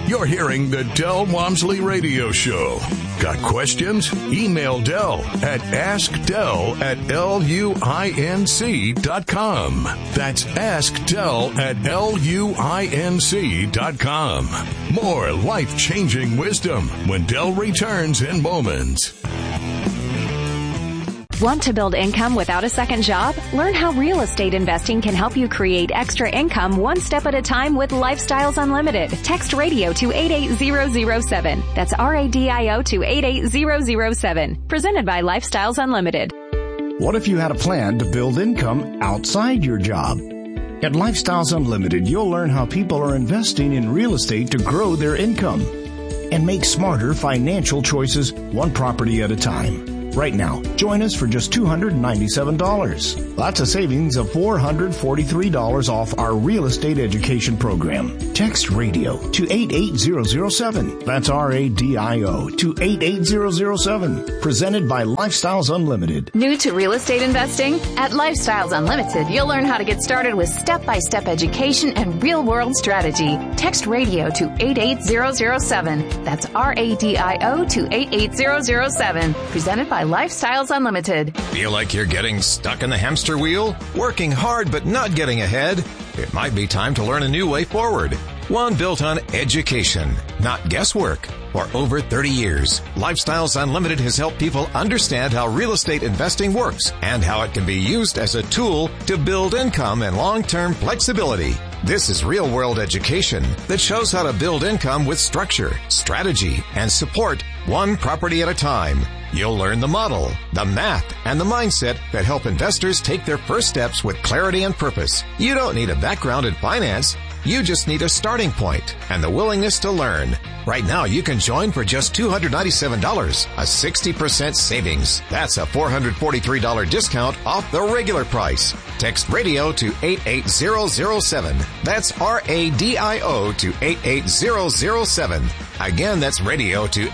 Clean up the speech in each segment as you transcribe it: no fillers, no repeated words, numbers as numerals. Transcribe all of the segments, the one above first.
You're hearing the Del Walmsley Radio Show. Got questions? Email Del at askdel@luinc.com. That's askdel@luinc.com. More life-changing wisdom when Del returns in moments. Want to build income without a second job? Learn how real estate investing can help you create extra income one step at a time with Lifestyles Unlimited. Text radio to 88007. That's RADIO to 88007. Presented by Lifestyles Unlimited. What if you had a plan to build income outside your job? At Lifestyles Unlimited, you'll learn how people are investing in real estate to grow their income and make smarter financial choices one property at a time. Right now, join us for just $297. That's a savings of $443 off our real estate education program. Text radio to 88007. That's RADIO to 88007. Presented by Lifestyles Unlimited. New to real estate investing? At Lifestyles Unlimited, you'll learn how to get started with step-by-step education and real-world strategy. Text radio to 88007. That's RADIO to 88007. Presented by Lifestyles Unlimited. Feel like you're getting stuck in the hamster wheel? Working hard but not getting ahead? It might be time to learn a new way forward. One built on education, not guesswork. For over 30 years, Lifestyles Unlimited has helped people understand how real estate investing works and how it can be used as a tool to build income and long-term flexibility. This is real-world education that shows how to build income with structure, strategy, and support one property at a time. You'll learn the model, the math, and the mindset that help investors take their first steps with clarity and purpose. You don't need a background in finance. You just need a starting point and the willingness to learn. Right now, you can join for just $297, a 60% savings. That's a $443 discount off the regular price. Text radio to 88007. That's RADIO to 88007. Again, that's radio to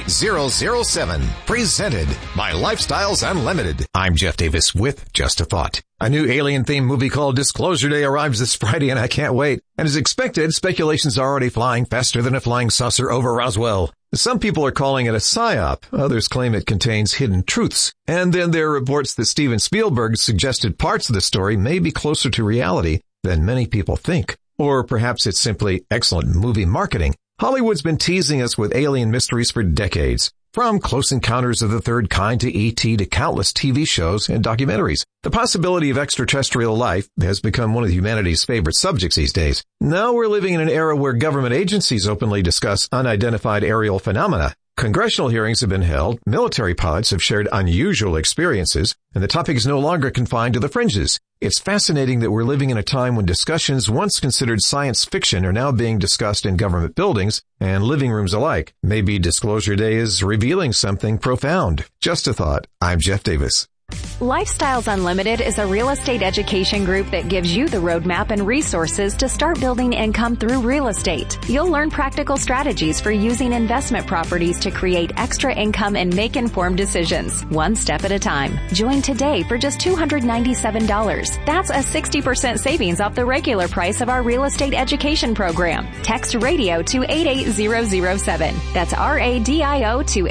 88007. Presented by Lifestyles Unlimited. I'm Jeff Davis with Just a Thought. A new alien-themed movie called Disclosure Day arrives this Friday, and I can't wait. And as expected, speculation's already flying faster than a flying saucer over Roswell. Some people are calling it a psyop. Others claim it contains hidden truths. And then there are reports that Steven Spielberg suggested parts of the story may be closer to reality than many people think. Or perhaps it's simply excellent movie marketing. Hollywood's been teasing us with alien mysteries for decades. From Close Encounters of the Third Kind to E.T. to countless TV shows and documentaries. The possibility of extraterrestrial life has become one of humanity's favorite subjects these days. Now we're living in an era where government agencies openly discuss unidentified aerial phenomena. Congressional hearings have been held, military pilots have shared unusual experiences, and the topic is no longer confined to the fringes. It's fascinating that we're living in a time when discussions once considered science fiction are now being discussed in government buildings and living rooms alike. Maybe Disclosure Day is revealing something profound. Just a thought. I'm Jeff Davis. Lifestyles Unlimited is a real estate education group that gives you the roadmap and resources to start building income through real estate. You'll learn practical strategies for using investment properties to create extra income and make informed decisions, one step at a time. Join today for just $297. That's a 60% savings off the regular price of our real estate education program. Text radio to 88007. That's RADIO to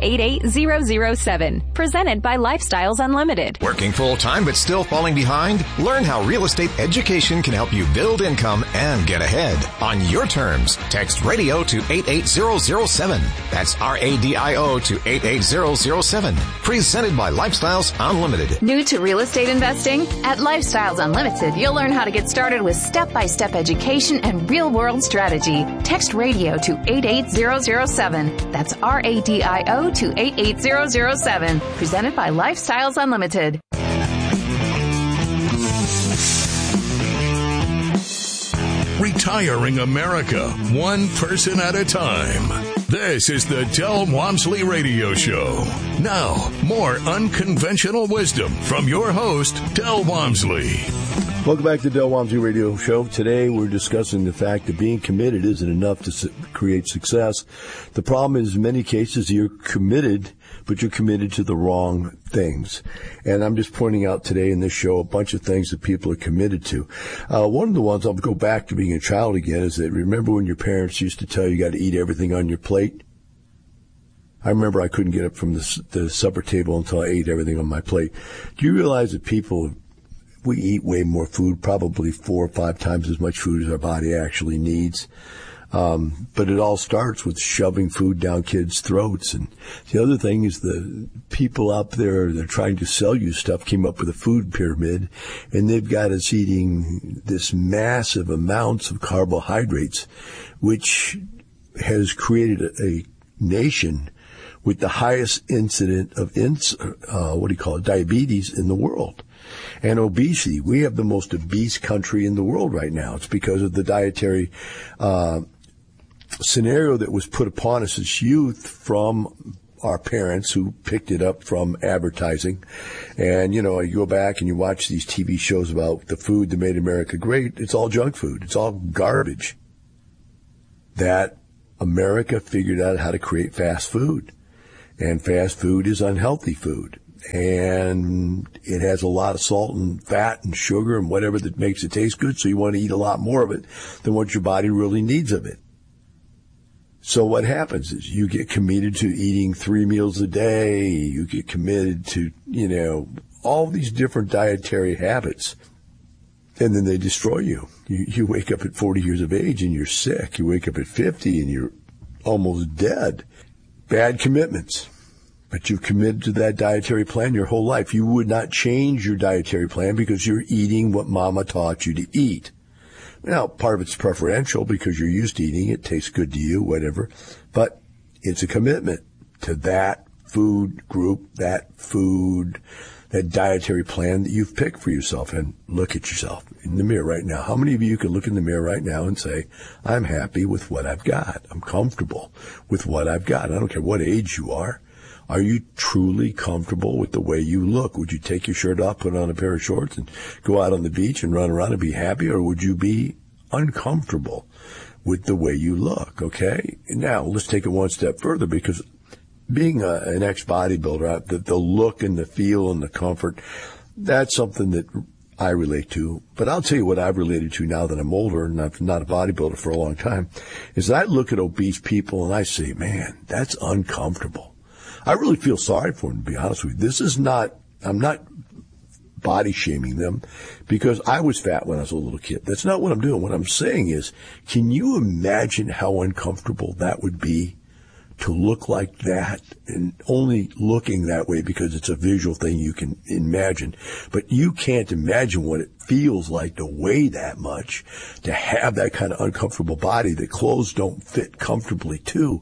88007. Presented by Lifestyles Unlimited. Working full-time but still falling behind? Learn how real estate education can help you build income and get ahead on your terms. Text radio to 88007. That's RADIO to 88007. Presented by Lifestyles Unlimited. New to real estate investing? At Lifestyles Unlimited, you'll learn how to get started with step-by-step education and real-world strategy. Text radio to 88007. That's RADIO to 88007. Presented by Lifestyles Unlimited. Retiring America, one person at a time. This is the Del Walmsley Radio Show. Now, more unconventional wisdom from your host, Del Walmsley. Welcome back to the Del Walmsley Radio Show. Today we're discussing the fact that being committed isn't enough to create success. The problem is in many cases you're committed but you're committed to the wrong things. And I'm just pointing out today in this show a bunch of things that people are committed to. One of the ones, I'll go back to being a child again, is that remember when your parents used to tell you got to eat everything on your plate? I remember I couldn't get up from the supper table until I ate everything on my plate. Do you realize that we eat way more food, probably 4 or 5 times as much food as our body actually needs? But it all starts with shoving food down kids' throats. And the other thing is the people out there that are trying to sell you stuff came up with a food pyramid, and they've got us eating this massive amounts of carbohydrates, which has created a nation with the highest incident of diabetes in the world. And obesity. We have the most obese country in the world right now. It's because of the dietary scenario that was put upon us as youth from our parents who picked it up from advertising. And, you go back and you watch these TV shows about the food that made America great. It's all junk food. It's all garbage. That America figured out how to create fast food. And fast food is unhealthy food. And it has a lot of salt and fat and sugar and whatever that makes it taste good. So you want to eat a lot more of it than what your body really needs of it. So what happens is you get committed to eating 3 meals a day. You get committed to, all these different dietary habits. And then they destroy you. You wake up at 40 years of age and you're sick. You wake up at 50 and you're almost dead. Bad commitments. But you've committed to that dietary plan your whole life. You would not change your dietary plan because you're eating what mama taught you to eat. Now, part of it's preferential because you're used to eating it, tastes good to you, whatever. But it's a commitment to that food group, that dietary plan that you've picked for yourself. And look at yourself in the mirror right now. How many of you can look in the mirror right now and say, I'm happy with what I've got. I'm comfortable with what I've got. I don't care what age you are. Are you truly comfortable with the way you look? Would you take your shirt off, put on a pair of shorts, and go out on the beach and run around and be happy? Or would you be uncomfortable with the way you look? Okay? Now, let's take it one step further, because being an ex-bodybuilder, the look and the feel and the comfort, that's something that I relate to. But I'll tell you what I've related to now that I'm older and I'm not a bodybuilder for a long time, is I look at obese people and I say, man, that's uncomfortable. I really feel sorry for them, to be honest with you. I'm not body shaming them because I was fat when I was a little kid. That's not what I'm doing. What I'm saying is, can you imagine how uncomfortable that would be to look like that, and only looking that way because it's a visual thing you can imagine. But you can't imagine what it feels like to weigh that much, to have that kind of uncomfortable body that clothes don't fit comfortably to.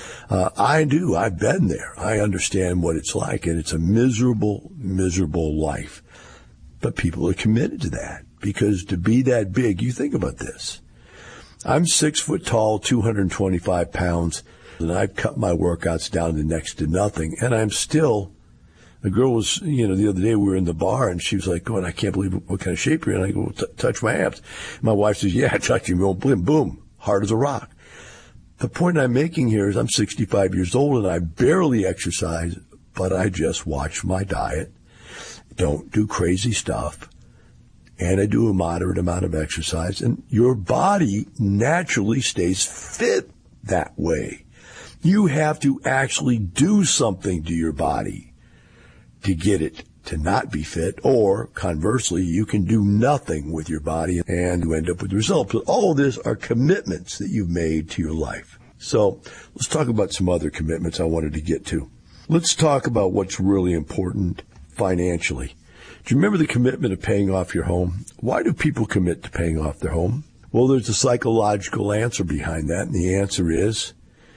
I do. I've been there. I understand what it's like, and it's a miserable, miserable life. But people are committed to that, because to be that big, you think about this. I'm 6 foot tall, 225 pounds, and I've cut my workouts down to next to nothing, and I'm still, the girl was, the other day we were in the bar, and she was like, going, I can't believe what kind of shape you're in. I go, well, touch my abs. My wife says, yeah, touch him, boom, hard as a rock. The point I'm making here is I'm 65 years old and I barely exercise, but I just watch my diet, don't do crazy stuff, and I do a moderate amount of exercise, and your body naturally stays fit that way. You have to actually do something to your body to get it to not be fit, or conversely, you can do nothing with your body and you end up with results. But all of this are commitments that you've made to your life. So let's talk about some other commitments I wanted to get to. Let's talk about what's really important financially. Do you remember the commitment of paying off your home? Why do people commit to paying off their home? Well, there's a psychological answer behind that, and the answer is,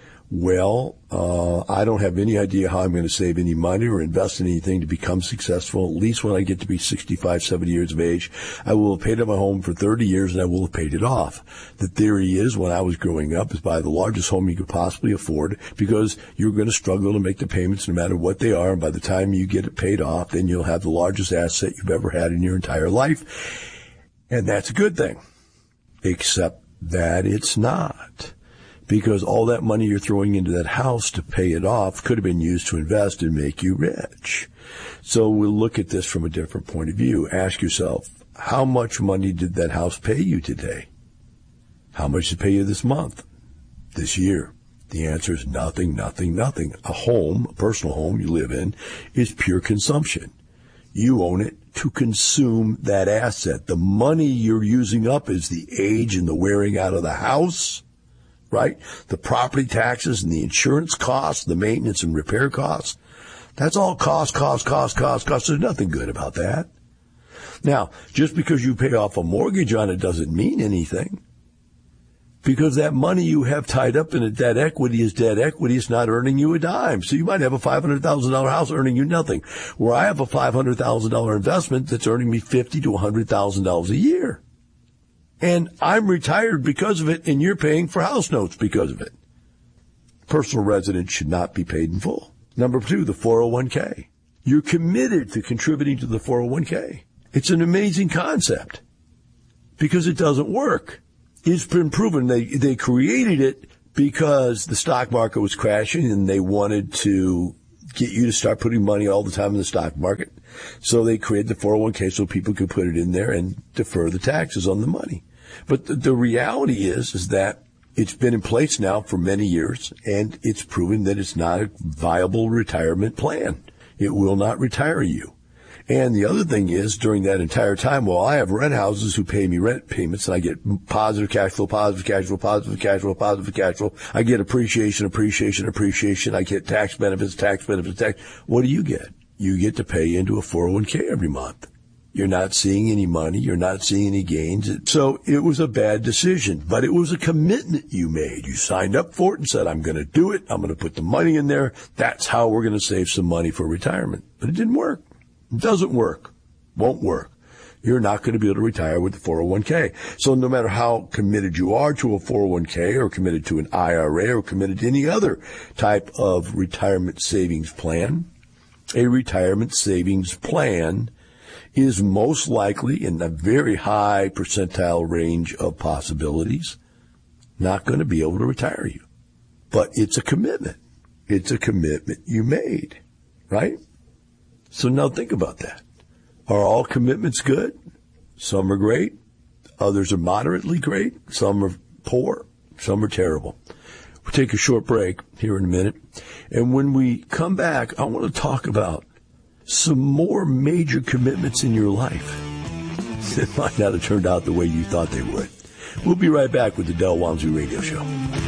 I don't have any idea how I'm going to save any money or invest in anything to become successful. At least when I get to be 65, 70 years of age, I will have paid off my home for 30 years and I will have paid it off. The theory is, when I was growing up, is buy the largest home you could possibly afford, because you're going to struggle to make the payments no matter what they are. And by the time you get it paid off, then you'll have the largest asset you've ever had in your entire life. And that's a good thing, except that it's not. because all that money you're throwing into that house to pay it off could have been used to invest and make you rich. So we'll look at this from a different point of view. Ask yourself, how much money did that house pay you today? How much did it pay you this month, this year? The answer is nothing, nothing, nothing. A home, a personal home you live in, is pure consumption. You own it to consume that asset. The money you're using up is the age and the wearing out of the house, right? The property taxes and the insurance costs, the maintenance and repair costs. That's all cost. There's nothing good about that. Now, just because you pay off a mortgage on it doesn't mean anything. Because that money you have tied up in a debt equity is debt equity. It's not earning you a dime. So you might have a $500,000 house earning you nothing, where I have a $500,000 investment that's earning me $50,000 to $100,000 a year. And I'm retired because of it, and you're paying for house notes because of it. Personal residence should not be paid in full. Number 2, the 401k. You're committed to contributing to the 401k. It's an amazing concept because it doesn't work. It's been proven they created it because the stock market was crashing and they wanted to get you to start putting money all the time in the stock market. So they created the 401k so people could put it in there and defer the taxes on the money. But the reality is that it's been in place now for many years, and it's proven that it's not a viable retirement plan. It will not retire you. And the other thing is, during that entire time, well, I have rent houses who pay me rent payments, and I get positive cash flow. I get appreciation. I get tax benefits. What do you get? You get to pay into a 401k every month. You're not seeing any money. You're not seeing any gains. So it was a bad decision, but it was a commitment you made. You signed up for it and said, I'm going to do it. I'm going to put the money in there. That's how we're going to save some money for retirement. But it didn't work. It doesn't work. Won't work. You're not going to be able to retire with the 401k. So no matter how committed you are to a 401k or committed to an IRA or committed to any other type of retirement savings plan, a retirement savings plan is most likely, in a very high percentile range of possibilities, not going to be able to retire you. But it's a commitment. It's a commitment you made, right? So now think about that. Are all commitments good? Some are great. Others are moderately great. Some are poor. Some are terrible. We'll take a short break here in a minute. And when we come back, I want to talk about some more major commitments in your life that might not have turned out the way you thought they would. We'll be right back with the Del Walmsley Radio Show.